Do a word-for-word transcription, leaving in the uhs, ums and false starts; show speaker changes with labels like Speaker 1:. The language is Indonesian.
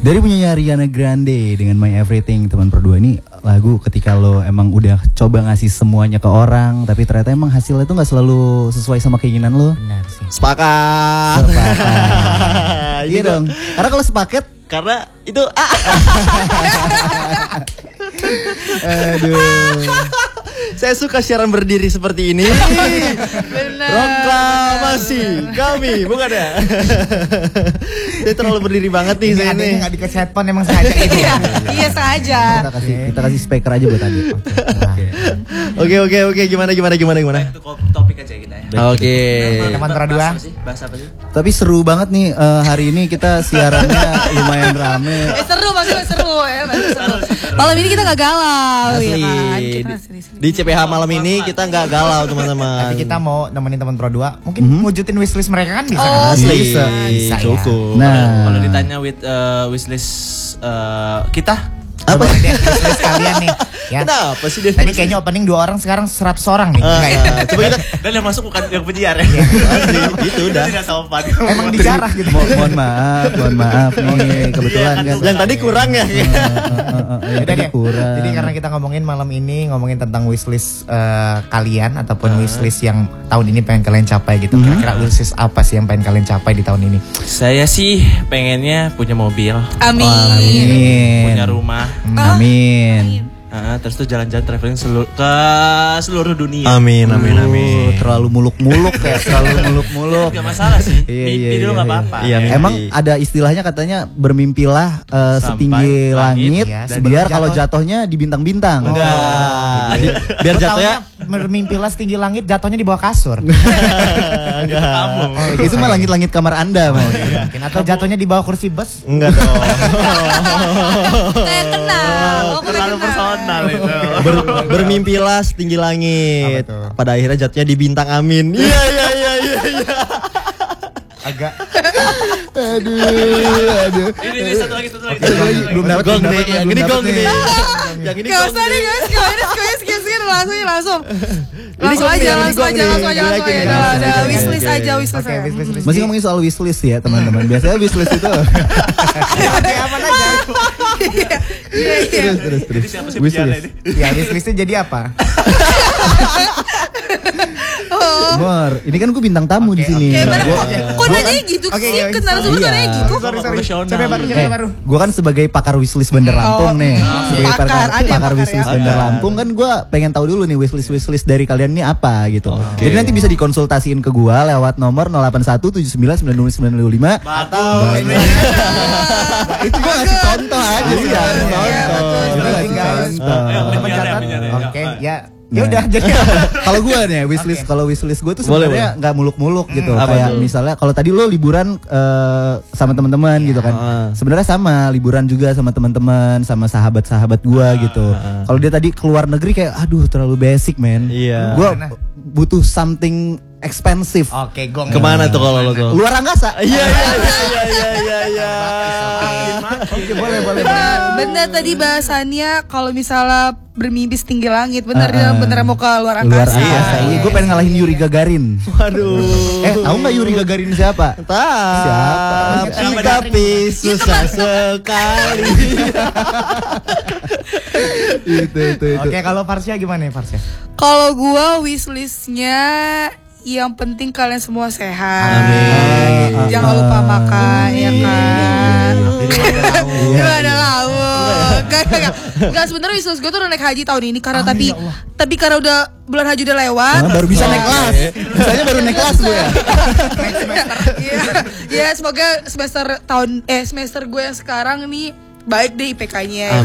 Speaker 1: Dari punyanya Ariana Grande dengan My Everything teman berdua ini lagu ketika lo emang udah coba ngasih semuanya ke orang tapi ternyata emang hasilnya tuh nggak selalu sesuai sama keinginan lo.
Speaker 2: Benar sih.
Speaker 3: Sepakat.
Speaker 1: Sepakat. Iya dong. Karena kalau sepaket
Speaker 3: karena itu ah.
Speaker 1: Aduh.
Speaker 3: Saya suka siaran berdiri seperti ini.
Speaker 4: Benar.
Speaker 3: Proklamasi kami, bukan ya? Saya terlalu berdiri banget nih
Speaker 2: Ini
Speaker 3: saya
Speaker 2: adanya
Speaker 3: ini.
Speaker 2: nggak dikasih headphone emang sengaja gitu.
Speaker 4: Iya, iya sengaja.
Speaker 1: Kita kasih kita kasih speaker aja buat tadi.
Speaker 3: Oke oke oke gimana gimana gimana gimana.
Speaker 5: Itu topik aja kita ya.
Speaker 3: Oke.
Speaker 2: Teman dua.
Speaker 5: Bahas apa sih?
Speaker 1: Tapi seru banget nih uh, hari ini kita siarannya lumayan rame.
Speaker 4: Eh seru maksudnya seru ya, maksudnya seru. Malam ini kita nggak galau ya
Speaker 3: Asli.
Speaker 4: kan. Kita
Speaker 3: Di,
Speaker 4: asli-asli.
Speaker 3: di C P H malam ini kita nggak galau teman-teman.
Speaker 2: Tapi kita mau nemenin teman Pro dua, mungkin wujudin wishlist mereka kan bisa.
Speaker 4: Oh,
Speaker 2: kan?
Speaker 3: Asli.
Speaker 2: Bisa, bisa ya.
Speaker 3: Cukup.
Speaker 1: Nah,
Speaker 5: Kalau ditanya with uh, wishlist uh, kita
Speaker 2: Apa deh wishlist kalian nih? Ya.
Speaker 3: Kenapa sih dia?
Speaker 2: Tadi kayaknya opening dua orang, sekarang seratus orang nih.
Speaker 3: Ah,
Speaker 2: Enggak ya?
Speaker 3: ah, coba kita
Speaker 5: dan yang masuk bukan yang penyiar ya.
Speaker 3: Asli, itu udah.
Speaker 5: Tidak sopan.
Speaker 2: Emang dijarah gitu.
Speaker 1: Mo mohon maaf, mohon maaf nih kebetulan
Speaker 5: Iya,
Speaker 1: kan.
Speaker 3: Yang tadi kurang ya.
Speaker 1: Yang
Speaker 2: Udah
Speaker 1: tadi
Speaker 2: deh.
Speaker 1: kurang.
Speaker 2: Jadi karena kita ngomongin malam ini ngomongin tentang wishlist eh, kalian ataupun wishlist yang tahun ini pengen kalian capai gitu. Kira-kira wishlist apa sih yang pengen kalian capai di tahun ini?
Speaker 5: Saya sih pengennya punya mobil,
Speaker 4: Amin.
Speaker 1: Amin.
Speaker 5: punya rumah,
Speaker 1: Amin.
Speaker 5: uh, terus tuh jalan-jalan traveling seluruh, ke seluruh dunia.
Speaker 3: Amin amin
Speaker 1: Oh,
Speaker 3: amin.
Speaker 1: terlalu muluk-muluk ya, terlalu muluk-muluk.
Speaker 5: Gak masalah sih.
Speaker 1: Iya,
Speaker 5: Mimpi
Speaker 1: iya,
Speaker 5: dulu
Speaker 1: iya,
Speaker 5: gak
Speaker 1: iya.
Speaker 5: apa-apa.
Speaker 3: Iya, mimpi.
Speaker 1: Emang ada istilahnya katanya bermimpilah uh,
Speaker 5: Sampai
Speaker 1: setinggi langit,
Speaker 5: langit,
Speaker 2: ya,
Speaker 1: biar
Speaker 2: sebelum
Speaker 1: kalau
Speaker 2: jatuh-
Speaker 1: jatuhnya di bintang-bintang.
Speaker 3: Nah, biar
Speaker 2: Lu
Speaker 3: jatuhnya
Speaker 2: taunya bermimpilah setinggi langit, jatuhnya di bawah kasur.
Speaker 5: Kamu.
Speaker 1: Itu mah langit-langit kamar Anda, Mas.
Speaker 2: Mungkin atau jatuhnya di bawah kursi bus.
Speaker 3: enggak dong.
Speaker 4: Saya kenal. Oh,
Speaker 5: Terlalu
Speaker 4: kenal.
Speaker 5: personal itu.
Speaker 3: Ber- bermimpilah setinggi langit.
Speaker 2: Apa tuh?
Speaker 3: Pada akhirnya jatuhnya di bintang amin. Iya iya iya iya iya.
Speaker 2: Agak
Speaker 1: Aduh, aduh.
Speaker 5: Ini, ini satu lagi, satu lagi.
Speaker 1: Satu lagi, belum dapat
Speaker 3: Gong
Speaker 1: belum
Speaker 3: nih,
Speaker 1: dapat,
Speaker 3: yang
Speaker 1: belum
Speaker 3: ini
Speaker 1: dapat
Speaker 3: gong
Speaker 1: nih.
Speaker 3: nih. Yang ini
Speaker 4: Gak
Speaker 3: gong
Speaker 4: usah nih
Speaker 3: nih.
Speaker 4: guys, gak ada guys, guys, guys, langsung langsung. Langsung
Speaker 3: gong nih,
Speaker 4: aja,
Speaker 3: yang ini
Speaker 4: langsung
Speaker 3: gong
Speaker 4: aja,
Speaker 3: nih.
Speaker 4: langsung aja, langsung
Speaker 3: Yakin
Speaker 4: aja.
Speaker 3: ya?
Speaker 4: Ada ada
Speaker 3: Oke,
Speaker 4: wishlist
Speaker 3: oke,
Speaker 4: aja,
Speaker 3: oke.
Speaker 4: wishlist.
Speaker 2: Oke,
Speaker 4: ya.
Speaker 2: wishlist wishlist.
Speaker 1: Masih ngomongin soal wishlist ya, teman-teman. Biasanya wishlist itu
Speaker 2: Oke, apa aja?
Speaker 4: Iya, iya.
Speaker 1: terus terus terus.
Speaker 5: Ini siapa sih bicara ini?
Speaker 2: Ya, wishlistnya jadi apa?
Speaker 1: Mor, ini kan gue bintang tamu di sini.
Speaker 4: Kayak mana?
Speaker 1: Gua-
Speaker 4: Kok nanya gitu
Speaker 2: Oke,
Speaker 4: sih?
Speaker 2: oke,
Speaker 4: Kenal
Speaker 2: sorry.
Speaker 4: semua
Speaker 1: Iya.
Speaker 4: nanya gitu.
Speaker 2: Sorry, sorry.
Speaker 5: Profesional.
Speaker 2: Coba baru, coba
Speaker 1: Eh,
Speaker 2: baru.
Speaker 1: gue kan sebagai pakar wishlist Bandar Lampung
Speaker 4: Oh,
Speaker 1: nih, sebagai
Speaker 4: pakar,
Speaker 1: pakar,
Speaker 4: ada yang
Speaker 1: pakar
Speaker 4: pakar
Speaker 1: wishlist
Speaker 4: ya.
Speaker 1: Bandar
Speaker 3: Pakar.
Speaker 1: Lampung kan gue pengen tahu dulu nih wishlist wishlist dari kalian ini apa gitu. Jadi nanti bisa dikonsultasiin ke gue lewat nomor nol delapan satu tujuh sembilan sembilan nol sembilan nol lima.
Speaker 5: Atau
Speaker 1: Itu gue ngasih contoh aja sih.
Speaker 3: Iya,
Speaker 1: ngasih
Speaker 3: contoh.
Speaker 1: contoh. Itu
Speaker 2: Berarti
Speaker 1: ngasih
Speaker 2: guys,
Speaker 1: contoh.
Speaker 5: Ayo,
Speaker 2: teman
Speaker 5: penyiar ya,
Speaker 2: catat.
Speaker 5: penyiar ya.
Speaker 2: Oke, ya.
Speaker 1: Nah.
Speaker 2: Ya udah jadi
Speaker 1: Kalau gue nih wishlist,
Speaker 2: Oke.
Speaker 1: kalau wishlist gue tuh
Speaker 3: Boleh,
Speaker 1: sebenarnya nggak muluk-muluk gitu.
Speaker 3: apa
Speaker 1: Kayak
Speaker 3: tuh?
Speaker 1: misalnya kalau tadi lo liburan eh, sama teman-teman gitu kan.
Speaker 3: Ah.
Speaker 1: Sebenarnya sama liburan juga sama teman-teman, sama sahabat-sahabat gue gitu. Kalau dia tadi keluar negeri kayak aduh terlalu basic men.
Speaker 3: Iya.
Speaker 1: Gue
Speaker 2: Mana?
Speaker 1: butuh something expensive.
Speaker 2: Oke, gong.
Speaker 3: Kemana tuh kalau lo tuh?
Speaker 1: Luar angkasa.
Speaker 3: Iya iya iya iya iya iya iya.
Speaker 1: Oke, boleh boleh.
Speaker 4: Bener, bener tadi bahasannya kalau misalnya bermimpi setinggi langit, bener
Speaker 1: Ah, ah.
Speaker 4: bener mau ke luar
Speaker 1: Luar
Speaker 4: angkasa.
Speaker 1: angkasa. Iya, gue pengen ngalahin Yuri Gagarin.
Speaker 3: Waduh.
Speaker 1: Eh, tahu nggak Yuri Gagarin siapa?
Speaker 3: Siapa?
Speaker 1: Siapa?
Speaker 3: Tapi susah sekali.
Speaker 1: Itu itu itu.
Speaker 2: Oke, kalau Farsya gimana ya, Farsya?
Speaker 4: Kalau gua wishlistnya yang penting kalian semua sehat.
Speaker 3: Amin.
Speaker 4: Jangan lupa makan, ya kan. Gak ada lauk. Gak, gak, gak. Gak sebenernya wishlist gue tuh udah naik haji tahun ini karena
Speaker 2: Amin,
Speaker 4: tapi
Speaker 2: ya Allah.
Speaker 4: tapi karena udah bulan haji udah lewat.
Speaker 1: Ah, baru bisa naik kelas. Misalnya baru naik kelas gue ya.
Speaker 4: Iya, ya semoga semester tahun eh semester gue yang sekarang nih baik deh I P K-nya.